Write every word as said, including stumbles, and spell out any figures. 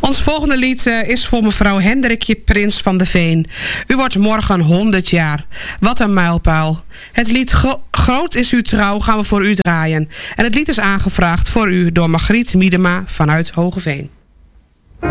Ons volgende lied uh, is voor mevrouw Hendrikje Prins van de Veen. U wordt morgen honderd jaar. Wat een mijlpaal. Het lied Gro- Groot is uw trouw gaan we voor u draaien. En het lied is aangevraagd voor u door Margriet Miedema vanuit Hogeveen.